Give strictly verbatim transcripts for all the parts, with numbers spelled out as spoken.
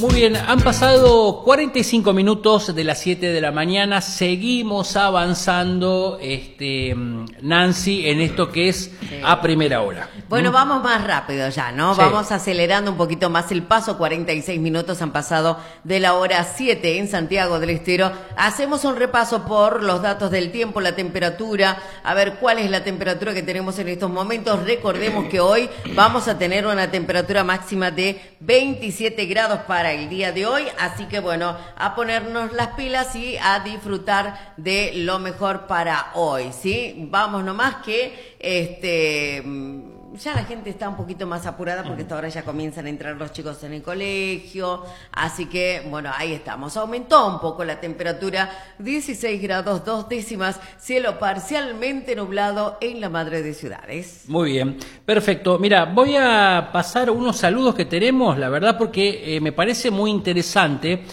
Muy bien, han pasado cuarenta y cinco minutos de las siete de la mañana, seguimos avanzando, este, Nancy, en esto que es sí. a primera hora. Bueno, ¿Mm? vamos más rápido ya, ¿no? Sí. Vamos acelerando un poquito más el paso, cuarenta y seis minutos han pasado de la hora siete en Santiago del Estero. Hacemos un repaso por los datos del tiempo, la temperatura, a ver cuál es la temperatura que tenemos en estos momentos. Recordemos que hoy vamos a tener una temperatura máxima de veintisiete grados para el día de hoy, así que bueno, a ponernos las pilas y a disfrutar de lo mejor para hoy, ¿sí? Vamos nomás que este ya la gente está un poquito más apurada porque hasta ahora ya comienzan a entrar los chicos en el colegio, así que bueno, ahí estamos. Aumentó un poco la temperatura, dieciséis grados, dos décimas, cielo parcialmente nublado en la madre de ciudades. Muy bien, perfecto. Mira, voy a pasar unos saludos que tenemos, la verdad, porque eh, me parece muy interesante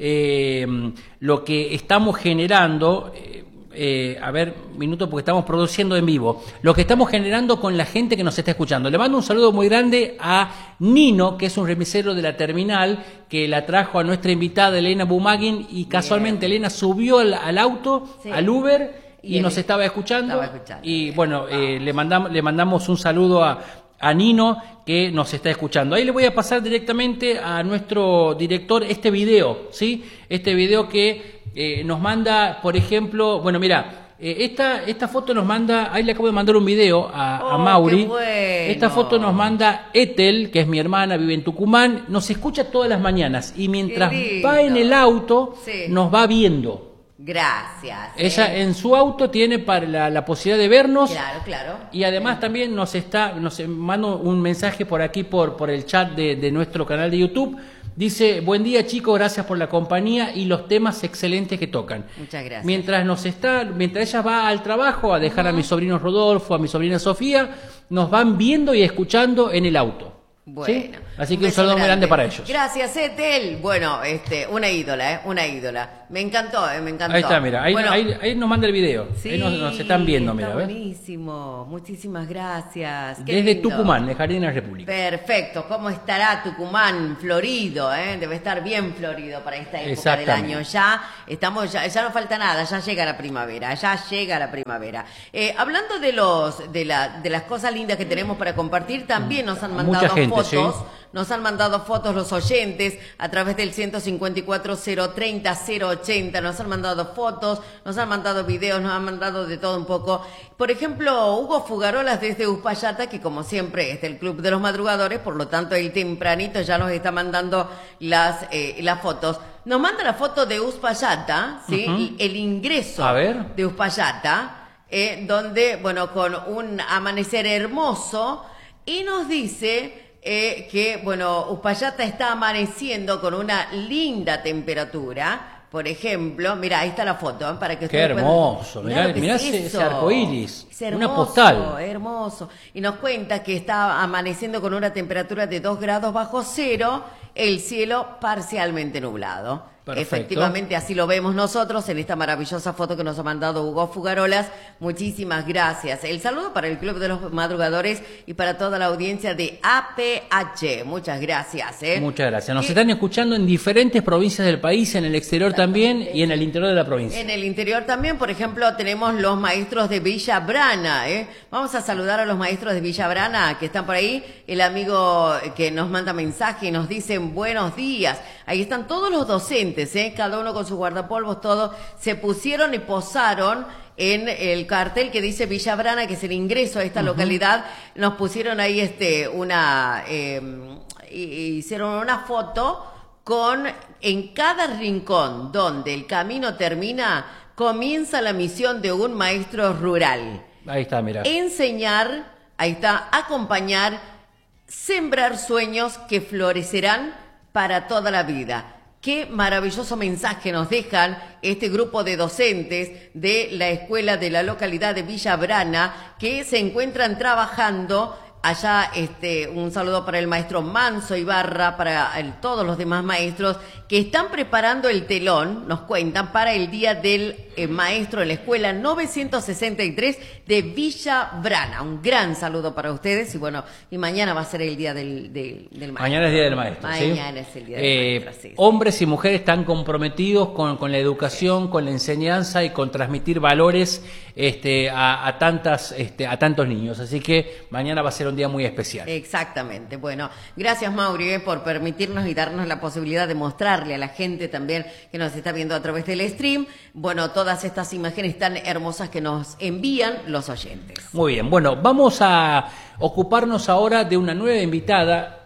eh, lo que estamos generando. Eh, Eh, a ver, minuto, porque estamos produciendo en vivo lo que estamos generando con la gente que nos está escuchando. Le mando un saludo muy grande a Nino, que es un remisero de la terminal, que la trajo a nuestra invitada Elena Bumagin, y casualmente Bien. Elena subió al, al auto, sí. al Uber, y, y nos estaba escuchando, estaba escuchando. Y bueno, eh, le, mandamos, le mandamos un saludo a, a Nino, que nos está escuchando. Ahí le voy a pasar directamente a nuestro director este video, ¿sí? Este video que Eh, nos manda, por ejemplo, bueno, mira, eh, esta esta foto nos manda, ahí le acabo de mandar un video a, oh, a Mauri. Qué bueno. Esta foto nos manda Ethel, que es mi hermana, vive en Tucumán, nos escucha todas las mañanas y mientras va en el auto, sí. nos va viendo. Gracias. Ella eh. en su auto tiene para la, la posibilidad de vernos. Claro, claro. Y además también nos está, nos manda un mensaje por aquí, por, por el chat de, de nuestro canal de YouTube. Dice, buen día chicos, gracias por la compañía y los temas excelentes que tocan. Muchas gracias. Mientras nos está, mientras ella va al trabajo a dejar uh-huh. a mi sobrino Rodolfo, a mi sobrina Sofía, nos van viendo y escuchando en el auto. Bueno, ¿sí? Así que un saludo muy grande para ellos. Gracias, Ethel. Bueno, este, una ídola, ¿eh? Una ídola. Me encantó, ¿eh? Me encantó. Ahí está, mira, ahí, bueno, ahí, ahí nos manda el video. Sí, ahí nos, nos están viendo, está mira, ¿ves? Buenísimo, muchísimas gracias. Qué Desde lindo. Tucumán, de Jardín de la República. Perfecto, ¿cómo estará Tucumán? Florido, ¿eh? Debe estar bien florido para esta época del año. Ya estamos, ya, ya no falta nada, ya llega la primavera, ya llega la primavera. Eh, hablando de los, de la, de las cosas lindas que tenemos para compartir, también nos han mandado Mucha gente, fotos. ¿sí? Nos han mandado fotos los oyentes a través del ciento cincuenta y cuatro, cero treinta, cero ochenta. Nos han mandado fotos, nos han mandado videos, nos han mandado de todo un poco. Por ejemplo, Hugo Fugarolas desde Uspallata, que como siempre es del Club de los Madrugadores, por lo tanto él tempranito ya nos está mandando las, eh, las fotos. Nos manda la foto de Uspallata, ¿sí? Uh-huh. El ingreso a ver. de Uspallata, eh, donde, bueno, con un amanecer hermoso, y nos dice... Eh, que, bueno, Uspallata está amaneciendo con una linda temperatura. Por ejemplo, mira, ahí está la foto, ¿eh? Para que Qué hermoso, mirá, mirá es ese, eso. ese arcoíris, es hermoso, una postal. Hermoso. Y nos cuenta que está amaneciendo con una temperatura de dos grados bajo cero, el cielo parcialmente nublado. Perfecto. Efectivamente, así lo vemos nosotros en esta maravillosa foto que nos ha mandado Hugo Fugarolas. Muchísimas gracias. El saludo para el Club de los Madrugadores y para toda la audiencia de A P H. Muchas gracias. ¿eh? Muchas gracias. Nos y... están escuchando en diferentes provincias del país, en el exterior también y en el interior de la provincia. En el interior también, por ejemplo, tenemos los maestros de Villa Brana. ¿eh? Vamos a saludar a los maestros de Villa Brana que están por ahí. El amigo que nos manda mensaje y nos dicen buenos días. Ahí están todos los docentes, ¿eh? Cada uno con sus guardapolvos, todos se pusieron y posaron en el cartel que dice Villa Brana, que es el ingreso a esta uh-huh. localidad. Nos pusieron ahí este una, eh, hicieron una foto con en cada rincón donde el camino termina, comienza la misión de un maestro rural. Ahí está, mira. Enseñar, ahí está, acompañar, sembrar sueños que florecerán para toda la vida. Qué maravilloso mensaje nos dejan este grupo de docentes de la escuela de la localidad de Villa Brana que se encuentran trabajando allá. Este, un saludo para el maestro Manso Ibarra, para el, todos los demás maestros que están preparando el telón, nos cuentan, para el día del eh, maestro en la escuela novecientos sesenta y tres de Villa Brana. Un gran saludo para ustedes y bueno, y mañana va a ser el día del, del, del maestro. Mañana es el día del maestro. Mañana ¿sí? es el día del eh, maestro. Sí, sí. Hombres y mujeres están comprometidos con, con la educación, con la enseñanza y con transmitir valores este, a, a, tantas, este, a tantos niños. Así que mañana va a ser un día muy especial. Exactamente. Bueno, gracias Mauri eh, por permitirnos y darnos la posibilidad de mostrarle a la gente también que nos está viendo a través del stream, bueno, todas estas imágenes tan hermosas que nos envían los oyentes. Muy bien, bueno, vamos a ocuparnos ahora de una nueva invitada.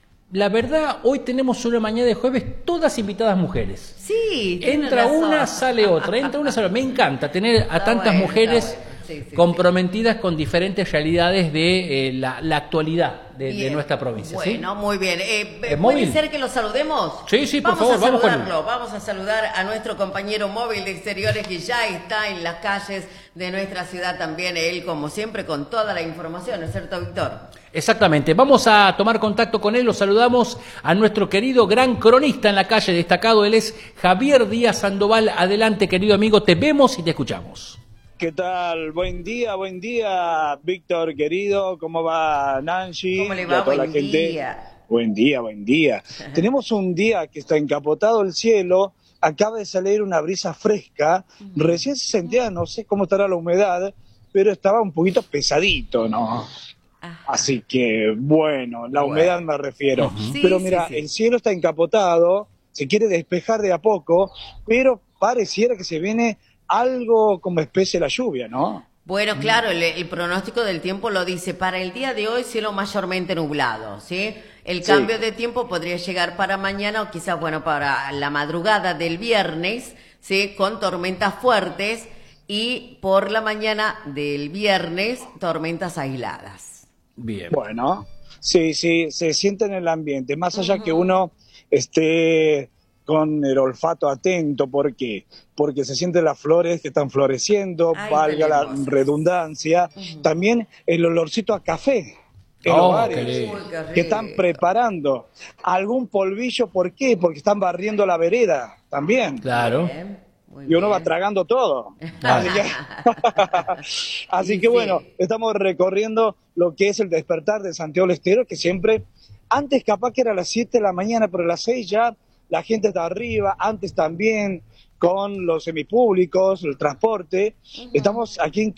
La verdad, hoy tenemos una mañana de jueves todas invitadas mujeres. Sí, entra una, sale otra, entra una, sale otra. Me encanta tener a está tantas bueno, mujeres bueno. Sí, sí, comprometidas sí. con diferentes realidades de eh, la, la actualidad de, de nuestra provincia. Bueno, ¿sí? muy bien. Eh, ¿Es ¿Puede móvil? ser que lo saludemos? Sí, sí, por vamos favor, a vamos con saludarlo. Vamos a saludar a nuestro compañero móvil de exteriores que ya está en las calles de nuestra ciudad también, él como siempre con toda la información, ¿no es cierto, Víctor? Exactamente, vamos a tomar contacto con él, lo saludamos a nuestro querido gran cronista en la calle, destacado, él es Javier Díaz Sandoval. Adelante, querido amigo, te vemos y te escuchamos. ¿Qué tal? Buen día, buen día, Víctor, querido. ¿Cómo va Nancy? ¿Cómo le va? Buen la gente? día. Buen día, buen día. Tenemos un día que está encapotado el cielo, acaba de salir una brisa fresca, uh-huh. Recién se sentía, no sé cómo estará la humedad, pero estaba un poquito pesadito, ¿no? Ajá. Así que, bueno, la bueno. humedad me refiero. Uh-huh. sí, pero mira, sí, sí. El cielo está encapotado, se quiere despejar de a poco, pero pareciera que se viene algo como especie de la lluvia, ¿no? Bueno, claro, el, el pronóstico del tiempo lo dice, para el día de hoy cielo mayormente nublado, ¿sí? El sí. cambio de tiempo podría llegar para mañana o quizás, bueno, para la madrugada del viernes, ¿sí? Con tormentas fuertes y por la mañana del viernes tormentas aisladas. Bien. Bueno, sí, sí, se siente en el ambiente, más allá uh-huh. que uno esté con el olfato atento, ¿por qué? Porque se sienten las flores que están floreciendo, Ay, valga la redundancia, uh-huh. También el olorcito a café en oh, los bares que están preparando algún polvillo, ¿por qué? Porque están barriendo la vereda también. Claro. Bien, muy y uno bien. va tragando todo. Así que, Así que sí. bueno, estamos recorriendo lo que es el despertar de Santiago del Estero, que siempre, antes capaz que era a las siete de la mañana, pero a las seis ya la gente está arriba, antes también con los semipúblicos, el transporte. Uh-huh. Estamos aquí en